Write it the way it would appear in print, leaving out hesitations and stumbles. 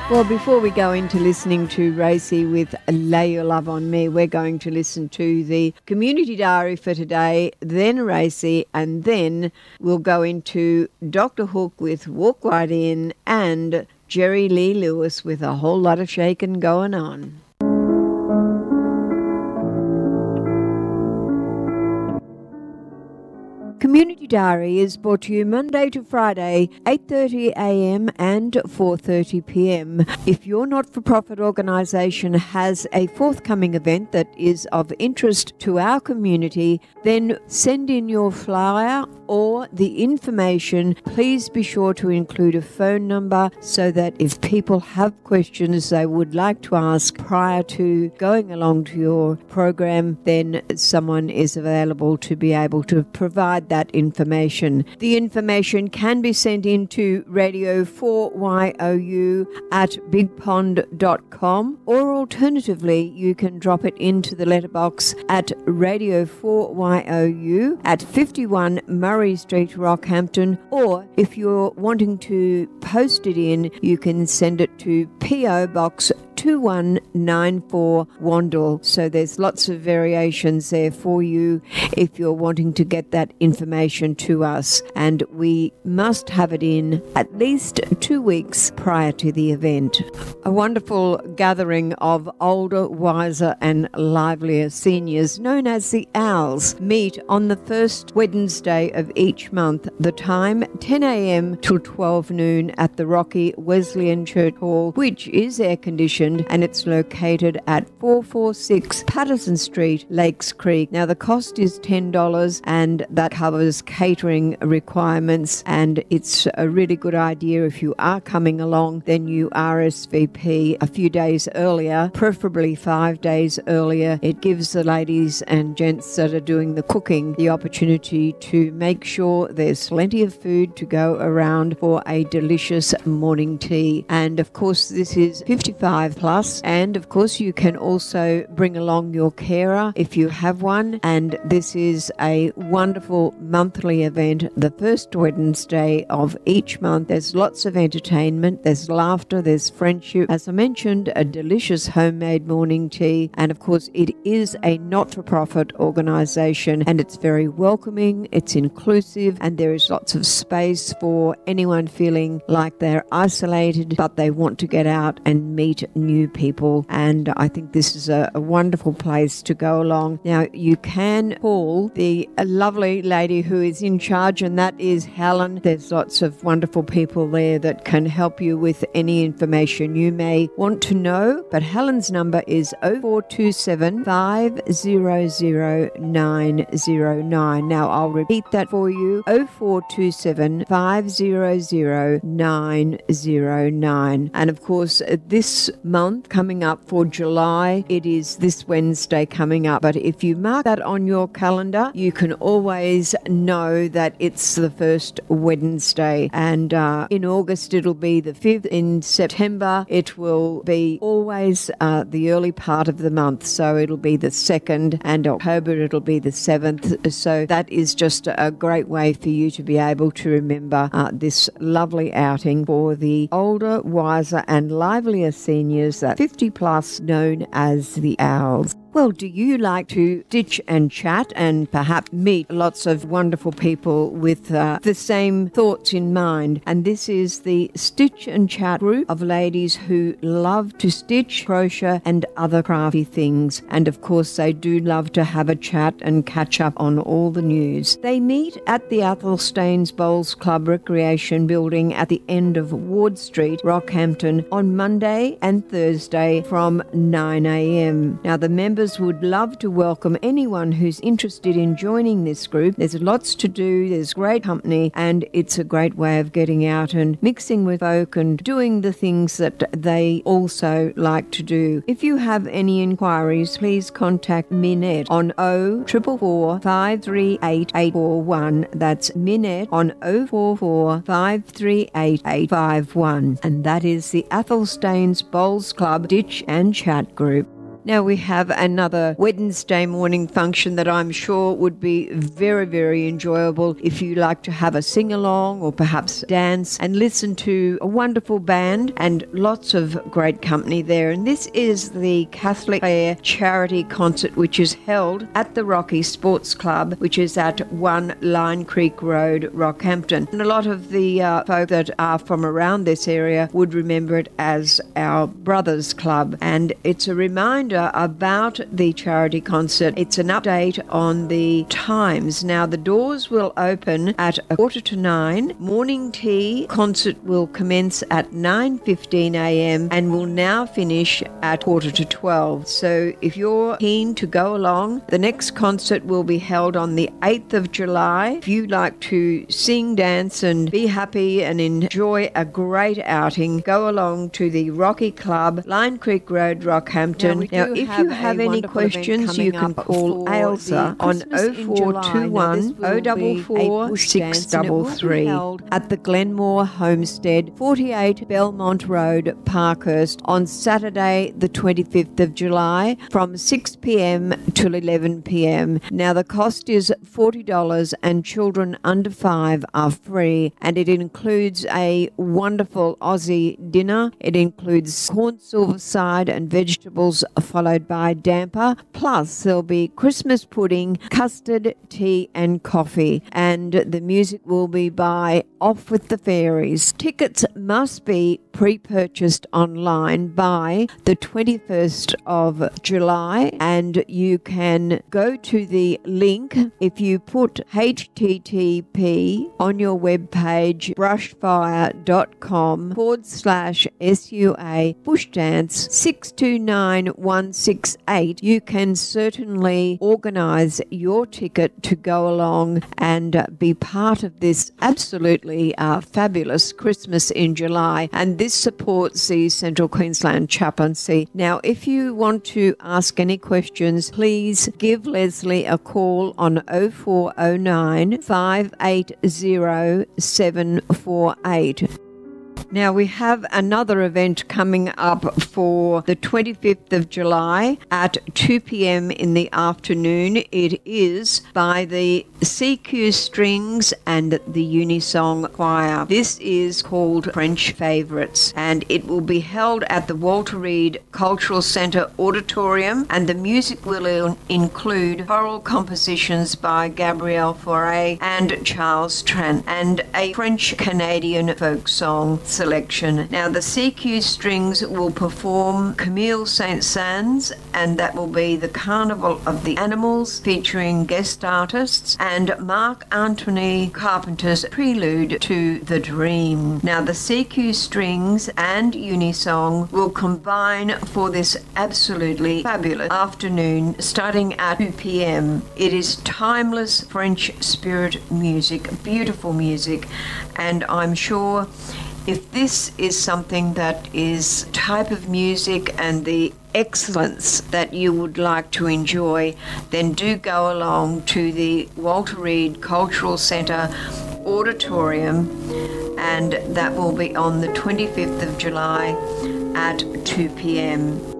Well, before we go into listening to Racy with Lay Your Love on Me, we're going to listen to the Community Diary for today, then Racy, and then we'll go into Dr. Hook with Walk Right In and Jerry Lee Lewis with a whole lot of shaking going on. Community Diary is brought to you Monday to Friday, 8:30 a.m. and 4:30 p.m. If your not-for-profit organisation has a forthcoming event that is of interest to our community, then send in your flyer or the information. Please be sure to include a phone number so that if people have questions they would like to ask prior to going along to your program, then someone is available to be able to provide that information. The information can be sent in to Radio 4YOU at bigpond.com, or alternatively you can drop it into the letterbox at Radio 4YOU at 51 Murray Street, Rockhampton, or if you're wanting to post it in, you can send it to PO Box 2194 Wandle. So there's lots of variations there for you if you're wanting to get that information to us, and we must have it in at least 2 weeks prior to the event. A wonderful gathering of older, wiser and livelier seniors known as the Owls meet on the first Wednesday of each month. The time 10 a.m. till 12 noon at the Rocky Wesleyan Church Hall, which is air conditioned, and it's located at 446 Patterson Street, Lakes Creek. Now the cost is $10 and that covers catering requirements, and it's a really good idea if you are coming along, then you RSVP a few days earlier, preferably 5 days earlier. It gives the ladies and gents that are doing the cooking the opportunity to make sure there's plenty of food to go around for a delicious morning tea. And of course this is 55 plus, and of course you can also bring along your carer if you have one, and this is a wonderful monthly event the first Wednesday of each month. There's lots of entertainment, there's laughter, there's friendship, as I mentioned, a delicious homemade morning tea, and of course it is a not-for-profit organisation and it's very welcoming, it's inclusive, and there is lots of space for anyone feeling like they're isolated but they want to get out and meet new people, and I think this is a wonderful place to go along. Now you can call the lovely lady who is in charge, and that is Helen. There's lots of wonderful people there that can help you with any information you may want to know, but Helen's number is 0427 500 909. Now I'll repeat that for you, 0427 500 909. And of course this month coming up for July, it is this Wednesday coming up, but if you mark that on your calendar you can always know that it's the first Wednesday, and in August it'll be the 5th, in September it will be always the early part of the month, so it'll be the 2nd, and October it'll be the 7th, so that is just a great way for you to be able to remember this lovely outing for the older, wiser and livelier seniors, that 50 plus, known as the Owls. Well, do you like to stitch and chat and perhaps meet lots of wonderful people with the same thoughts in mind? And this is the Stitch and Chat group of ladies who love to stitch, crochet and other crafty things. And of course they do love to have a chat and catch up on all the news. They meet at the Athelstaines Bowls Club Recreation Building at the end of Ward Street, Rockhampton, on Monday and Thursday from 9 a.m. Now the members would love to welcome anyone who's interested in joining this group. There's lots to do, there's great company, and it's a great way of getting out and mixing with folk and doing the things that they also like to do. If you have any inquiries, please contact Minette on 0444 538 841. That's Minette on 044 538 851. And that is the Athelstaines Bowls Club Stitch and Chat group. Now we have another Wednesday morning function that I'm sure would be very, very enjoyable if you like to have a sing-along or perhaps dance and listen to a wonderful band and lots of great company there. And this is the Catholic Prayer Charity Concert, which is held at the Rocky Sports Club, which is at 1 Line Creek Road, Rockhampton. And a lot of the folk that are from around this area would remember it as our Brothers Club. And it's a reminder about the charity concert. It's an update on the times. Now, the doors will open at 8:45. Morning tea concert will commence at 9:15 a.m. and will now finish at 11:45. So if you're keen to go along, the next concert will be held on the 8th of July. If you like to sing, dance and be happy and enjoy a great outing, go along to the Rocky Club, Line Creek Road, Rockhampton. Now if you have any questions, you can call Ailsa on 0421 044 633 at the Glenmore Homestead, 48 Belmont Road, Parkhurst, on Saturday the 25th of July from 6 p.m. till 11 p.m. Now the cost is $40 and children under 5 are free, and it includes a wonderful Aussie dinner. It includes corn silver side and vegetables followed by damper, plus there'll be Christmas pudding, custard, tea and coffee, and the music will be by Off With The Fairies. Tickets must be pre-purchased online by the 21st of July, and you can go to the link if you put http on your webpage brushfire.com/SUA Bushdance 629168. You can certainly organise your ticket to go along and be part of this absolutely fabulous Christmas in July, and this supports the Central Queensland Chaplaincy. Now, if you want to ask any questions, please give Leslie a call on 0409 580 748. Now, we have another event coming up for the 25th of July at 2 p.m. in the afternoon. It is by the CQ Strings and the Unisong Choir. This is called French Favourites, and it will be held at the Walter Reed Cultural Centre Auditorium, and the music will include choral compositions by Gabrielle Fauré and Charles Trent, and a French-Canadian folk song selection. Now, the CQ Strings will perform Camille Saint-Saëns, and that will be the Carnival of the Animals, featuring guest artists, and Mark Anthony Carpenter's Prelude to the Dream. Now, the CQ Strings and Unisong will combine for this absolutely fabulous afternoon starting at 2 p.m. It is timeless French spirit music, beautiful music, and I'm sure if this is something that is type of music and the excellence that you would like to enjoy, then do go along to the Walter Reed Cultural Centre Auditorium, and that will be on the 25th of July at 2 p.m.